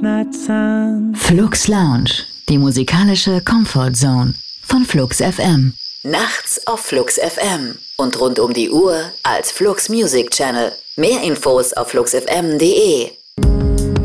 midnight sun. Flux Lounge, die musikalische Comfort Zone von Flux FM. Nachts auf Flux FM und rund um die Uhr als Flux Music Channel. Mehr Infos auf fluxfm.de.